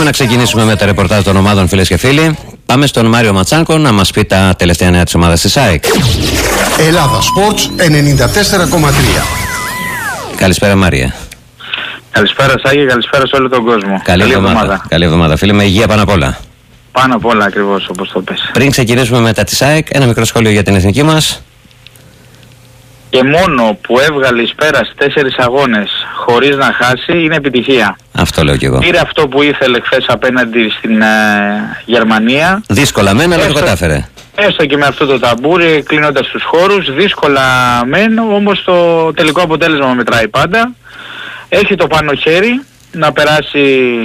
να ξεκινήσουμε με τα ρεπορτάζ των ομάδων, φίλες και φίλοι. Πάμε στον Μάριο Ματσάνκο να μας πει τα τελευταία νέα της ομάδας της ΑΕΚ. Ελλάδα Sports 94,3. Καλησπέρα, Μάρια. Καλησπέρα, Σάγη, καλησπέρα σε όλο τον κόσμο. Καλή εβδομάδα. Καλή εβδομάδα, φίλε, με υγεία πάνω απ' όλα. Πάνω απ' όλα, ακριβώς όπως το πες. Πριν ξεκινήσουμε με τα της ΑΕΚ, ένα μικρό σχόλιο για την εθνική μας. Και μόνο που έβγαλε εις πέρας 4 αγώνες χωρίς να χάσει είναι επιτυχία. Αυτό λέω κι εγώ. Πήρε αυτό που ήθελε χθες απέναντι στην Γερμανία. Δύσκολα μεν, αλλά το κατάφερε. Έστω και με αυτό το ταμπούρι, κλείνοντας τους χώρους, δύσκολα μεν, όμως το τελικό αποτέλεσμα μετράει πάντα. Έχει το πάνω χέρι να περάσει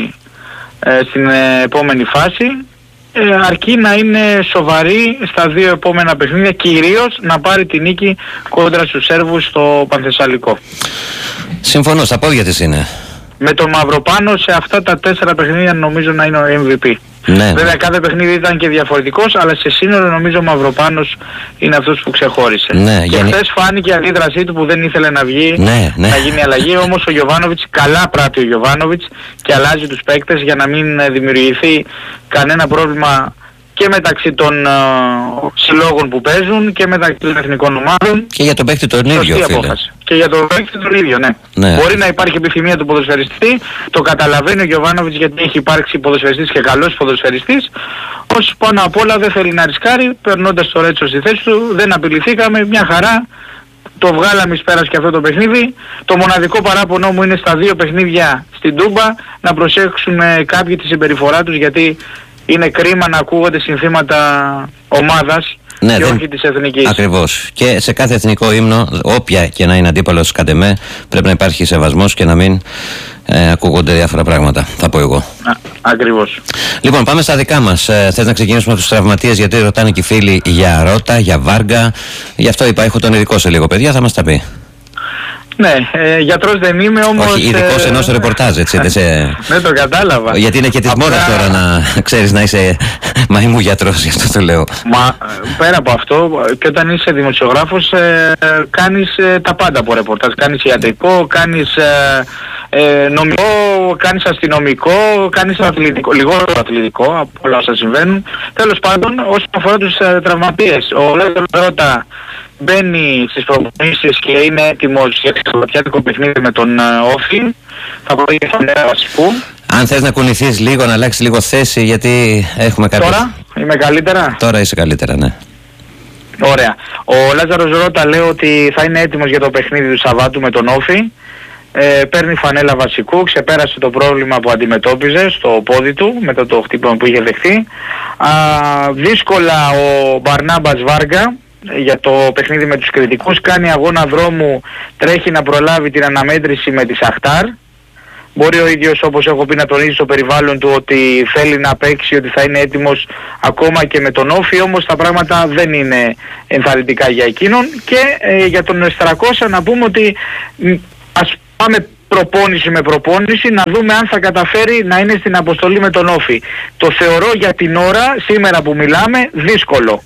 στην επόμενη φάση. Αρκεί να είναι σοβαρή στα 2 επόμενα παιχνίδια, κυρίως να πάρει τη νίκη κόντρα στους Σέρβους στο Πανθεσσαλικό. Συμφωνώ, στα πόδια της είναι. Με τον Μαυροπάνο σε αυτά τα 4 παιχνίδια νομίζω να είναι ο MVP. Ναι. Βέβαια κάθε παιχνίδι ήταν και διαφορετικός, αλλά σε σύνολο νομίζω ο Μαυροπάνος είναι αυτός που ξεχώρισε. Ναι, και χθες φάνηκε η αντίδρασή του που δεν ήθελε να βγει, να γίνει αλλαγή, όμως ο Γιοβάνοβιτς, καλά πράττει ο Γιοβάνοβιτς και αλλάζει τους παίκτες για να μην δημιουργηθεί κανένα πρόβλημα και μεταξύ των συλλόγων που παίζουν και μεταξύ των εθνικών ομάδων. Και για τον παίκτη τον ίδιο, φίλε. Και για τον παίκτη τον ίδιο, ναι. Μπορεί να υπάρχει επιθυμία του ποδοσφαιριστή, το καταλαβαίνει ο Γιοβάνοβιτς γιατί έχει υπάρξει ποδοσφαιριστής και καλός ποδοσφαιριστής. Ως πάνω απ' όλα δεν θέλει να ρισκάρει, περνώντας το Ρέτσο στη θέση του, δεν απειληθήκαμε, μια χαρά. Το βγάλαμε εις πέρας και αυτό το παιχνίδι. Το μοναδικό παράπονο μου είναι στα 2 παιχνίδια στην Τούμπα να προσέξουν κάποιοι τη συμπεριφορά τους, γιατί είναι κρίμα να ακούγονται συνθήματα ομάδας και όχι της εθνικής. Ακριβώς. Και σε κάθε εθνικό ύμνο, όποια και να είναι αντίπαλος κατ' εμέ, πρέπει να υπάρχει σεβασμός και να μην ακούγονται διάφορα πράγματα, θα πω εγώ. Ακριβώς. Λοιπόν, πάμε στα δικά μας. Θες να ξεκινήσουμε με τους τραυματίες, γιατί ρωτάνε και οι φίλοι για Ρώτα, για Βάργα. Γι' αυτό είπα, έχω τον ειδικό σε λίγο, παιδιά, θα μας τα πει. Ναι, γιατρός δεν είμαι όμως... Όχι, ειδικός ενός ρεπορτάζ, έτσι. Ναι, το κατάλαβα. Γιατί είναι και της μόδας τώρα να ξέρεις να είσαι μαϊμού γιατρός, γι' αυτό το λέω. Μα πέρα από αυτό, και όταν είσαι δημοσιογράφος, κάνεις τα πάντα από ρεπορτάζ. Κάνεις ιατρικό, κάνεις νομικό, κάνεις αστυνομικό, κάνεις αθλητικό, λιγότερο αθλητικό από όλα όσα συμβαίνουν. Τέλος πάντων, όσον αφορά τους τραυματίες, ο Λάζαρος Ρώτα μπαίνει στις προπονήσεις και είναι έτοιμος για το Σαββατιάτικο παιχνίδι με τον Όφη. Θα πω για φανέλα βασικού. Αν θες να κουνηθείς λίγο, να αλλάξεις λίγο θέση, γιατί έχουμε κάτι. Τώρα είμαι καλύτερα. Τώρα είσαι καλύτερα, ναι. Ωραία. Ο Λάζαρος Ρώτα λέει ότι θα είναι έτοιμος για το παιχνίδι του Σαββάτου με τον Όφη. Παίρνει φανέλα βασικού, ξεπέρασε το πρόβλημα που αντιμετώπιζε στο πόδι του μετά το χτύπημα που είχε δεχθεί. Δύσκολα ο Μπαρνάμπας Βάργα για το παιχνίδι με τους κριτικούς, κάνει αγώνα δρόμου, τρέχει να προλάβει την αναμέτρηση με τη Σαχτάρ. Μπορεί ο ίδιος, όπως έχω πει, να τονίζει στο περιβάλλον του ότι θέλει να παίξει, ότι θα είναι έτοιμος ακόμα και με τον Όφη, όμως τα πράγματα δεν είναι ενθαρρυντικά για εκείνον. Και για τον Στρακώσα να πούμε ότι ας πάμε προπόνηση με προπόνηση, να δούμε αν θα καταφέρει να είναι στην αποστολή με τον Όφη. Το θεωρώ για την ώρα, σήμερα που μιλάμε, δύσκολο.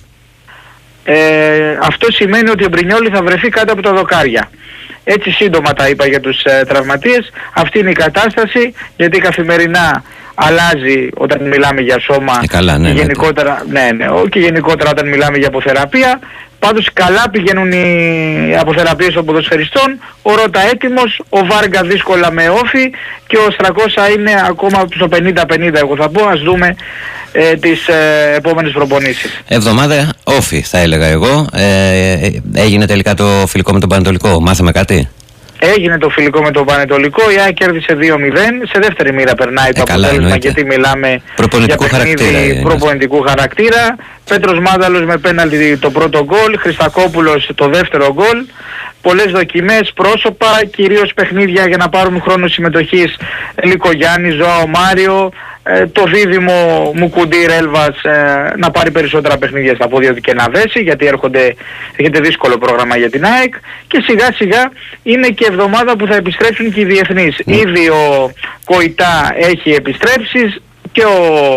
Αυτό σημαίνει ότι ο Μπρινιόλι θα βρεθεί κάτω από τα δοκάρια. Έτσι σύντομα τα είπα για τους τραυματίες. Αυτή είναι η κατάσταση, γιατί καθημερινά αλλάζει όταν μιλάμε για σώμα. Καλά, ναι, γενικότερα, και γενικότερα όταν μιλάμε για αποθεραπεία. Πάντως καλά πηγαίνουν οι αποθεραπείες των ποδοσφαιριστών. Ο Ρώτα έτοιμος, ο Βάργα δύσκολα με Όφη και ο Στρακώσα είναι ακόμα στο 50-50, εγώ θα πω. Ας δούμε τις επόμενες προπονήσεις. Εβδομάδα Όφη θα έλεγα εγώ. Έγινε τελικά το φιλικό με τον Πανετολικό. Μάθαμε κάτι? Έγινε το φιλικό με τον Πανετολικό, η ΑΕΚ κέρδισε 2-0, σε δεύτερη μοίρα περνάει το αποτέλεσμα, γιατί μιλάμε για παιχνίδι προπονητικού χαρακτήρα. Πέτρος Μάνταλος με πέναλτι το πρώτο γκολ, Χριστακόπουλος το δεύτερο γκολ. Πολλές δοκιμές, πρόσωπα, κυρίως παιχνίδια για να πάρουν χρόνο συμμετοχής Λικογιάννη, Ζωάο Μάριο, το δίδυμο Μουκουντήρ Έλβας να πάρει περισσότερα παιχνίδια στα πόδια του και να δέσει, γιατί έρχεται δύσκολο πρόγραμμα για την ΑΕΚ, και σιγά σιγά είναι και εβδομάδα που θα επιστρέψουν και οι διεθνείς. Ήδη ο Κοϊτά έχει επιστρέψεις και ο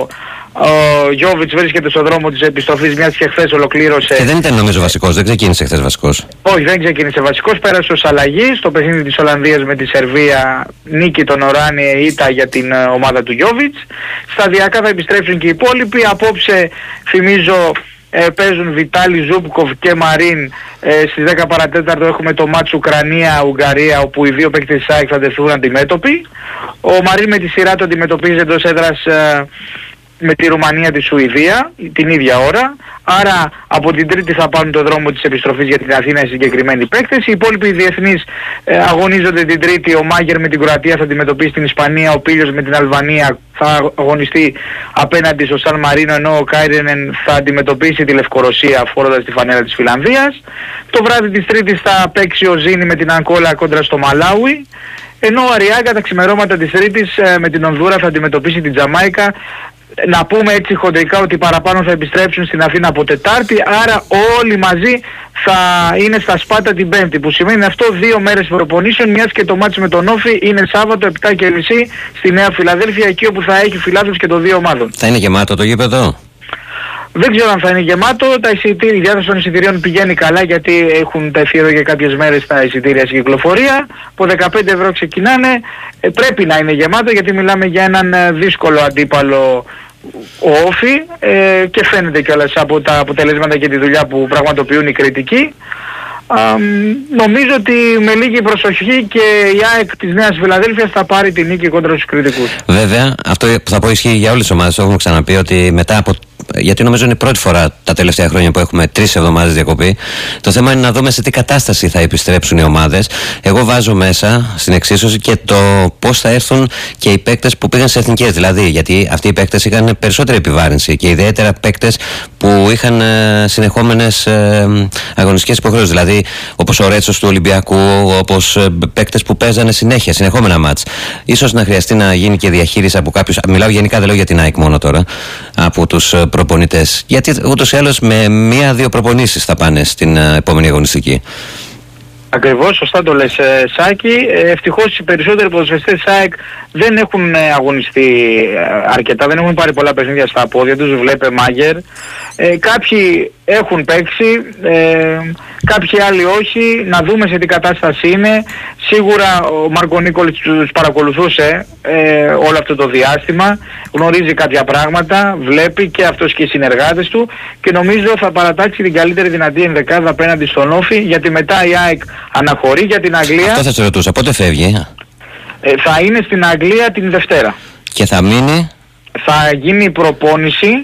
Ο Γιόβιτς βρίσκεται στον δρόμο της επιστροφής, μιας και χθες ολοκλήρωσε. Και δεν ήταν νομίζω βασικός, δεν ξεκίνησε χθες βασικός. Όχι, δεν ξεκίνησε βασικός, πέρασε ως αλλαγή στο παιχνίδι της Ολλανδίας με τη Σερβία, νίκη των Οράνιε, ήττα για την ομάδα του Γιόβιτς. Σταδιακά θα επιστρέψουν και οι υπόλοιποι. Απόψε, θυμίζω, παίζουν Βιτάλι, Ζούπκοφ και Μαρίν. Στις 10 παρατέταρτο έχουμε το μάτς Ουκρανία-Ουγγαρία, όπου οι δύο παίκτες της ΑΕΚ θα τεθούν αντιμέτωποι. Ο Μαρίν με τη σειρά του αντιμετωπίζει εντός έδρας με τη Ρουμανία, τη Σουηδία την ίδια ώρα. Άρα από την Τρίτη θα πάρουν το δρόμο της επιστροφής για την Αθήνα οι συγκεκριμένοι παίκτες. Οι υπόλοιποι διεθνείς αγωνίζονται την Τρίτη. Ο Μάγερ με την Κροατία θα αντιμετωπίσει την Ισπανία. Ο Πίλιος με την Αλβανία θα αγωνιστεί απέναντι στο Σαν Μαρίνο, ενώ ο Κάιρενεν θα αντιμετωπίσει τη Λευκορωσία φορώντας τη φανέλα της Φιλανδίας. Το βράδυ της Τρίτης θα παίξει ο Ζήνη με την Αγκόλα κόντρα στο Μαλάουι. Ενώ ο Αριάγκα τα ξημερώματα της Τρίτης με την Ονδούρα θα αντιμετωπίσει την Τζαμάικα. Να πούμε έτσι χοντρικά ότι παραπάνω θα επιστρέψουν στην Αθήνα από Τετάρτη, άρα όλοι μαζί θα είναι στα Σπάτα την Πέμπτη, που σημαίνει αυτό 2 μέρες προπονήσεων, μιας και το μάτς με τον Όφη είναι Σάββατο 7:30 στη Νέα Φιλαδέλφια, εκεί όπου θα έχει φιλάθλους και των δύο ομάδων. Θα είναι γεμάτο το γήπεδο? Δεν ξέρω αν θα είναι γεμάτο. Η διάθεση των εισιτηρίων πηγαίνει καλά, γιατί έχουν τεθεί εδώ για κάποιες μέρες τα εισιτήρια στην κυκλοφορία. Από 15 ευρώ ξεκινάνε. Πρέπει να είναι γεμάτο, γιατί μιλάμε για έναν δύσκολο αντίπαλο, ο Όφη, και φαίνεται κιόλας από τα αποτελέσματα και τη δουλειά που πραγματοποιούν οι κριτικοί. Νομίζω ότι με λίγη προσοχή και η ΑΕΚ της Νέας Φιλαδέλφειας θα πάρει την νίκη κόντρα στους κριτικούς. Βέβαια, αυτό που θα πω ισχύει για όλες τις ομάδες. Το έχουμε ξαναπεί ότι μετά από. Γιατί νομίζω είναι η πρώτη φορά τα τελευταία χρόνια που έχουμε 3 εβδομάδες διακοπή. Το θέμα είναι να δούμε σε τι κατάσταση θα επιστρέψουν οι ομάδες. Εγώ βάζω μέσα στην εξίσωση και το πώς θα έρθουν και οι παίκτες που πήγαν σε εθνικές. Δηλαδή, γιατί αυτοί οι παίκτες είχαν περισσότερη επιβάρυνση και ιδιαίτερα παίκτες που είχαν συνεχόμενες αγωνιστικές υποχρεώσεις. Δηλαδή, όπως ο Ρέτσος του Ολυμπιακού, όπως παίκτες που παίζανε συνεχόμενα μάτς. Ίσως να χρειαστεί να γίνει και διαχείριση από κάποιους. Μιλάω γενικά, δεν λέω για την ΑΕΚ μόνο τώρα. Από τους προπονητές. Γιατί ούτως ή άλλως με 1-2 προπονήσεις θα πάνε στην επόμενη αγωνιστική. Ακριβώς, σωστά το λες, Σάκη. Ευτυχώς οι περισσότεροι ποδοσφαιριστές ΑΕΚ δεν έχουν αγωνιστεί αρκετά, δεν έχουν πάρει πολλά παιχνίδια στα πόδια τους. Βλέπε Μάγερ. Κάποιοι έχουν παίξει, κάποιοι άλλοι όχι. Να δούμε σε τι κατάσταση είναι. Σίγουρα ο Μάρκο Νίκολιτς τους παρακολουθούσε όλο αυτό το διάστημα. Γνωρίζει κάποια πράγματα, βλέπει και αυτός και οι συνεργάτες του, και νομίζω θα παρατάξει την καλύτερη δυνατή ενδεκάδα απέναντι στον Όφη, γιατί μετά η ΑΕΚ αναχωρεί για την Αγγλία. Αυτό θα σε ρωτούσα, πότε φεύγει? Θα είναι στην Αγγλία την Δευτέρα. Και θα μείνει? Θα γίνει προπόνηση,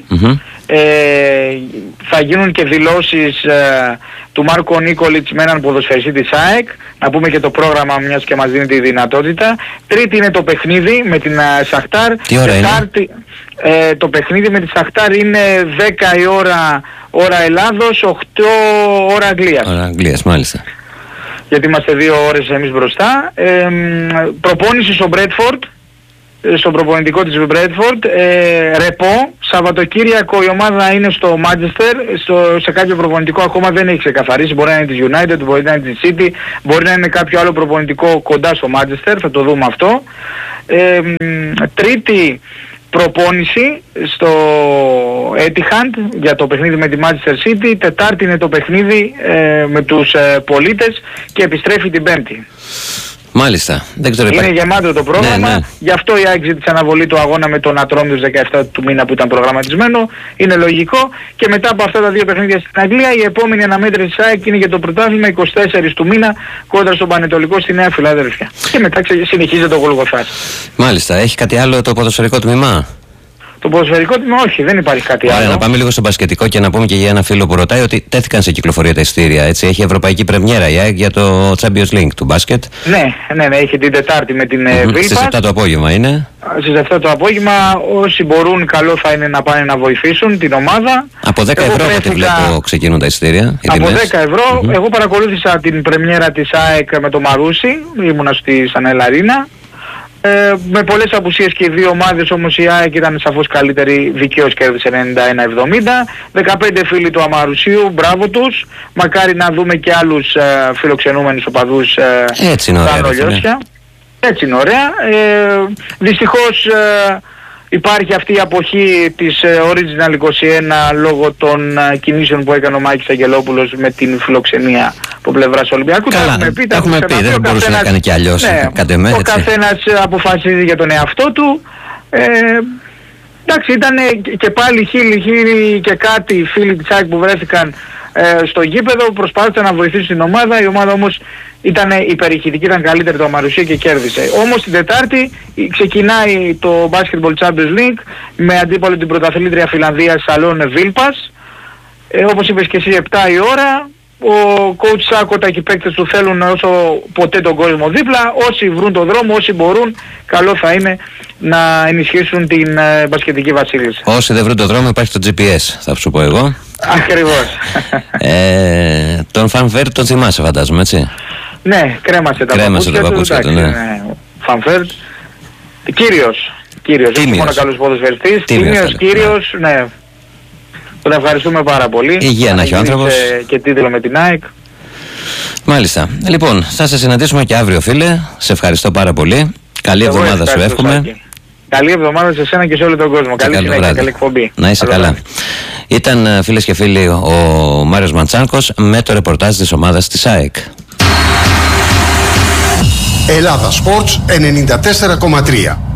θα γίνουν και δηλώσεις του Μάρκο Νίκολιτς με έναν ποδοσφαιριστή της ΑΕΚ. Να πούμε και το πρόγραμμα, μιας και μας δίνει τη δυνατότητα. Τρίτη είναι το παιχνίδι με την Σαχτάρ. Τι ώρα Τετάρτη, το παιχνίδι με τη Σαχτάρ είναι 10 η ώρα Ελλάδος, 8 ώρα Αγγλίας. Ώρα Αγγλίας, μάλιστα. Γιατί είμαστε 2 ώρες εμείς μπροστά. Προπόνηση στο Μπρέτφορντ, στο προπονητικό της Μπρέτφορντ, ρεπό. Σαββατοκύριακο η ομάδα είναι στο Μάντσεστερ, σε κάποιο προπονητικό ακόμα δεν έχει ξεκαθαρίσει. Μπορεί να είναι της United, μπορεί να είναι της City, μπορεί να είναι κάποιο άλλο προπονητικό κοντά στο Μάντσεστερ, θα το δούμε αυτό. Τρίτη προπόνηση στο Etihad για το παιχνίδι με τη Manchester City. Τετάρτη είναι το παιχνίδι με τους πολίτες και επιστρέφει την Πέμπτη. Μάλιστα. Δεν ξέρω, είναι γεμάτο το πρόγραμμα, ναι. Γι' αυτό η ΑΕΚ ζήτησε αναβολή του αγώνα με τον Ατρόμητος 17 του μήνα που ήταν προγραμματισμένο. Είναι λογικό. Και μετά από αυτά τα 2 παιχνίδια στην Αγγλία, η επόμενη αναμέτρηση της ΑΕΚ είναι για το πρωτάθλημα 24 του μήνα κόντρα στον Πανετολικό στη Νέα Φιλαδέλφια. Και μετά συνεχίζεται ο Γολγοθάς. Μάλιστα. Έχει κάτι άλλο το ποδοσφαιρικό τμήμα? Το ποδοσφαιρικό τμήμα όχι, δεν υπάρχει κάτι άλλο. Να πάμε λίγο στο μπασκετικό και να πούμε και για ένα φίλο που ρωτάει ότι τέθηκαν σε κυκλοφορία τα εισιτήρια. Έτσι, έχει ευρωπαϊκή πρεμιέρα η ΑΕΚ για το Champions League του μπάσκετ. Ναι, έχει την Τετάρτη με την Βίλπα. Στις 7 το απόγευμα είναι. Στις 7 το απόγευμα, όσοι μπορούν, καλό θα είναι να πάνε να βοηθήσουν την ομάδα. Από 10 ευρώ ό,τι βλέπω ξεκινούν τα εισιτήρια. Από 10 ευρώ. Εγώ παρακολούθησα την πρεμιέρα της ΑΕΚ με το Μαρούσι, ήμουνα στη Σανέλ Αρίνα. Με πολλές απουσίες και οι δύο ομάδες, όμως η ΑΕΚ ήταν σαφώς καλύτερη, δικαίως κέρδισε 91-70. 15 φίλοι του Αμαρουσίου, μπράβο τους. Μακάρι να δούμε και άλλους φιλοξενούμενους οπαδούς. Έτσι είναι ωραία. Έτσι είναι ωραία. Δυστυχώς Υπάρχει αυτή η αποχή της Original 21 λόγω των κινήσεων που έκανε ο Μάκης Αγγελόπουλος με την φιλοξενία από πλευράς Ολυμπιακού. Καλά, τα έχουμε πει, δεν μπορούσε να κάνει κι αλλιώς. Ναι, ο καθένας αποφασίζει για τον εαυτό του. Εντάξει, ήταν και πάλι χίλιοι και κάτι φίλοι της ΑΕΚ που βρέθηκαν στο γήπεδο, προσπάθησαν να βοηθήσουν την ομάδα. Η ομάδα όμως ήταν υπερηχητική, ήταν καλύτερη το Αμαρουσία και κέρδισε. Όμως την Τετάρτη ξεκινάει το Basketball Champions League με αντίπαλο την πρωταθλήτρια Φιλανδίας Σαλόνε Βίλπας. Όπως είπες και εσύ, 7 η ώρα. Ο coach Σάκοτα και οι παίκτες του θέλουν όσο ποτέ τον κόσμο δίπλα. Όσοι βρουν τον δρόμο, όσοι μπορούν, καλό θα είναι να ενισχύσουν την μπασκετική βασίλισσα. Όσοι δεν βρουν τον δρόμο, υπάρχει το GPS, θα σου πω εγώ. Ακριβώς. Τον Φανφέρτ τον θυμάσαι, φαντάζομαι, έτσι. Ναι, κρέμασε τα παπούτσια του, ναι. Φανφέρτ, κύριος, όχι μόνο καλός ποδοσφαιριστής, κύριος, ναι. Τον ευχαριστούμε πάρα πολύ. Υγεία να έχει ο άνθρωπος. Και τίτλο με την ΑΕΚ. Μάλιστα. Λοιπόν, θα σε συναντήσουμε και αύριο, φίλε. Σε ευχαριστώ πάρα πολύ. Καλή εβδομάδα σου εύχομαι. Καλή εβδομάδα σε εσένα και σε όλο τον κόσμο. Καλή συνέχεια, καλή εκπομπή. Να είσαι καλά. Ήταν, φίλες και φίλοι, ο Μάριος Μαντσάνκος με το ρεπορτάζ της ομάδας της ΑΕΚ. Ελλάδα Sports 94,3.